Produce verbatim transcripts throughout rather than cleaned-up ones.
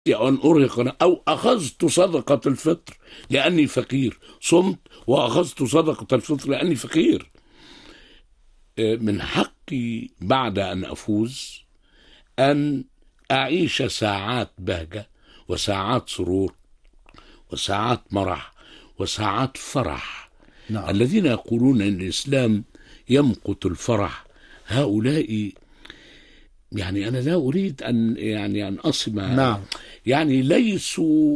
أن أرهق أو أخذت صدقة الفطر لأني فقير، صمت وأخذت صدقة الفطر لأني فقير. من حقي بعد أن أفوز أن أعيش ساعات بهجة وساعات سرور وساعات مرح وساعات فرح. نعم. الذين يقولون أن الإسلام يمقت الفرح هؤلاء، يعني أنا لا أريد أن يعني أن أصم، نعم. يعني ليسوا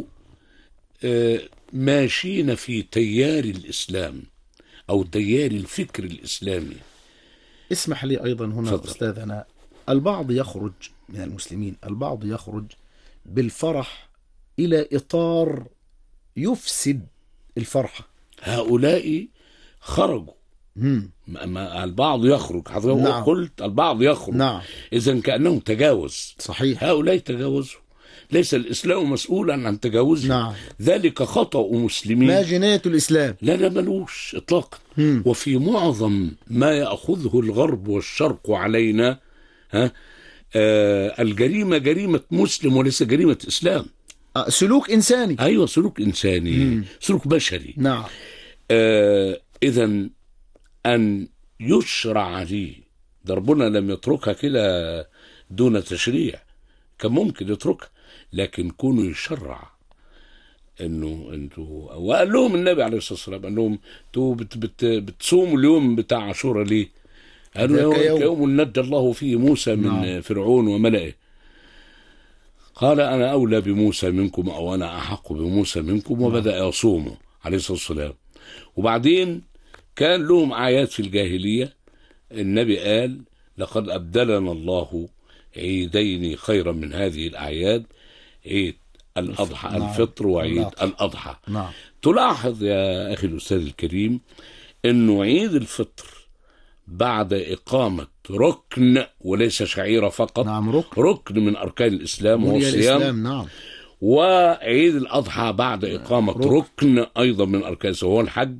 ماشيين في تيار الإسلام أو تيار الفكر الإسلامي. اسمح لي أيضا هنا فضل. أستاذنا، البعض يخرج من المسلمين، البعض يخرج بالفرح إلى إطار يفسد الفرحة. هؤلاء خرجوا. مم. ما البعض يخرج، حضرتك نعم. قلت البعض يخرج. نعم. إذن كأنهم تجاوز. صحيح. هؤلاء تجاوزوا، ليس الإسلام مسؤولا عن تجاوزه. نعم. ذلك خطأ مسلمين. ما جناية الإسلام؟ لا لا ملوش إطلاقا. مم. وفي معظم ما يأخذه الغرب والشرق علينا، ها آه الجريمة جريمة مسلم وليس جريمة إسلام. آه، سلوك إنساني. أيوة، سلوك إنساني. مم. سلوك بشري. نعم. آه إذن أن يشرع لي، ده ربنا لم يتركها كده دون تشريع، كان ممكن يتركها، لكن كونه يشرع انه انتوا، وقال لهم النبي عليه الصلاه والسلام، قال لهم انتوا بت بت بتصوموا اليوم بتاع عاشوراء ليه؟ قالوا ذاك يوم. يوم نجى الله فيه موسى من نعم. فرعون وملئه. قال انا اولى بموسى منكم او انا احق بموسى منكم، وبدا يصوموا عليه الصلاه والسلام. وبعدين كان لهم آيات في الجاهلية، النبي قال لقد أبدلنا الله عيدين خيرا من هذه الأعياد، عيد الأضحى. نعم. الفطر وعيد الأضحى. الأضحى. نعم. تلاحظ يا أخي الأستاذ الكريم أنه عيد الفطر بعد إقامة ركن وليس شعيرة فقط. نعم. ركن. ركن من أركان الإسلام وهو بني الصيام. الإسلام. نعم. وعيد الأضحى بعد إقامة ركن. ركن أيضا من أركان وهو الحج.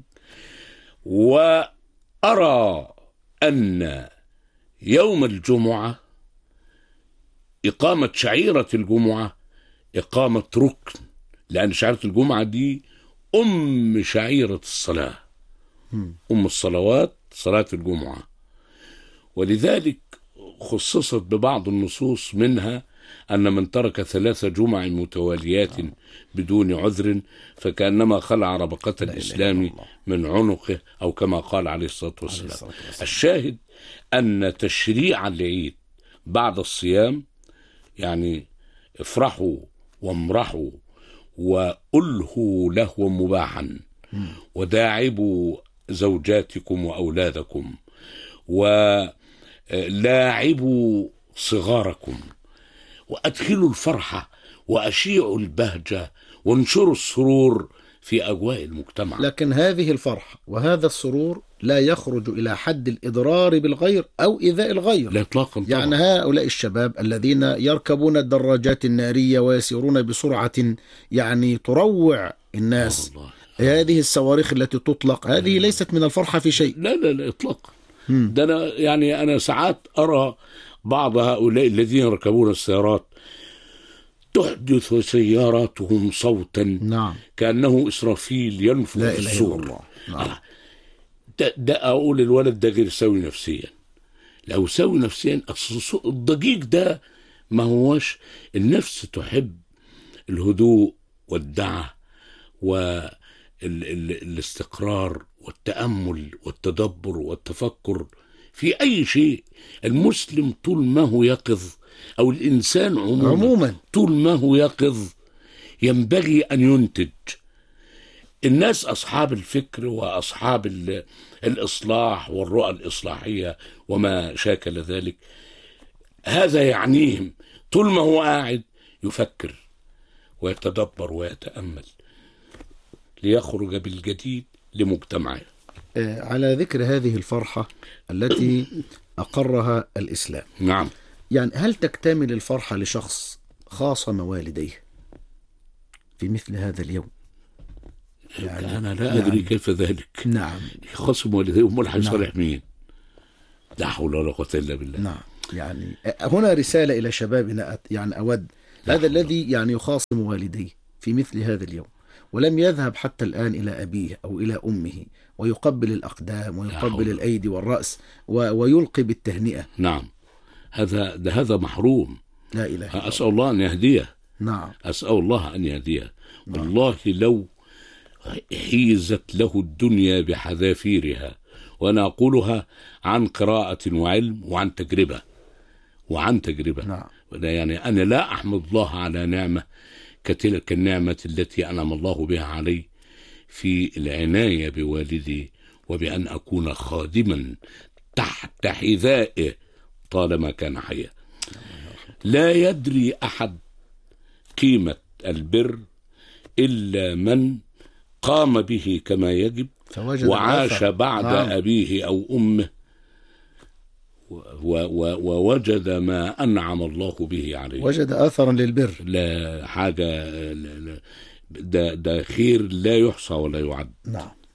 وأرى أن يوم الجمعة إقامة شعيرة الجمعة إقامة ركن، لأن شعيرة الجمعة دي أم شعيرة الصلاة، أم الصلوات صلاة الجمعة. ولذلك خصصت ببعض النصوص، منها أن من ترك ثلاث جمع متواليات بدون عذر فكأنما خلع ربقة الإسلام من عنقه، أو كما قال عليه الصلاة والسلام. الشاهد أن تشريع العيد بعد الصيام، يعني افرحوا وامرحوا وألهوا لهوا مباحا، وداعبوا زوجاتكم وأولادكم ولاعبوا صغاركم، وأدخلوا الفرحة وأشيعوا البهجة وانشروا السرور في أجواء المجتمع. لكن هذه الفرحة وهذا السرور لا يخرج إلى حد الإضرار بالغير أو إيذاء الغير. لا إطلاقا. يعني هؤلاء الشباب الذين يركبون الدراجات النارية ويسيرون بسرعة يعني تروع الناس، الله. هذه الصواريخ التي تطلق هذه ليست من الفرحة في شيء. لا لا لا إطلاقا. ده أنا يعني أنا ساعات أرى بعض هؤلاء الذين يركبون السيارات تحدث سياراتهم صوتا، نعم، كأنه إسرافيل ينفخ في الصور. نعم. ده, ده أقول الولد ده غير سوي نفسيا. لو سوي نفسيا، الضجيج ده ما هوش. النفس تحب الهدوء والدعة والاستقرار والتأمل والتدبر والتفكر في أي شيء. المسلم طول ما هو يقظ، أو الإنسان عموما, عموما طول ما هو يقظ ينبغي أن ينتج. الناس أصحاب الفكر وأصحاب الإصلاح والرؤى الإصلاحية وما شاكل ذلك، هذا يعنيهم طول ما هو قاعد يفكر ويتدبر ويتأمل ليخرج بالجديد لمجتمعه. على ذكر هذه الفرحة التي أقرها الإسلام، نعم، يعني هل تكتمل الفرحة لشخص خاصم والديه في مثل هذا اليوم؟ يعني أنا لا أدري يعني كيف ذلك. نعم. خاصم والديه، أمال هيصالح مين؟ لا حول ولا قوة إلا بالله. نعم. يعني هنا رسالة إلى شبابنا، يعني أود هذا الذي يعني يخاصم والديه في مثل هذا اليوم، ولم يذهب حتى الآن إلى أبيه أو إلى أمه ويقبل الأقدام ويقبل الأيدي والرأس ويلقي بالتهنئة. نعم، هذا ده هذا محروم. لا إله إلا الله. أسأل الله أن يهديه. نعم. أسأل الله أن يهديه. نعم. والله لو حيزت له الدنيا بحذافيرها، وأنا أقولها عن قراءة وعلم وعن تجربة وعن تجربة نعم. يعني أنا لا أحمد الله على نعمة كتلك النعمة التي أنعم الله بها علي في العناية بوالدي، وبأن أكون خادما تحت حذائه طالما كان حيا. لا يدري أحد قيمة البر إلا من قام به كما يجب وعاش الأثر. بعد نعم. أبيه أو أمه ووجد ما أنعم الله به عليه، وجد أثرا للبر. لا حاجة، ده, ده خير لا يحصى ولا يعد. نعم.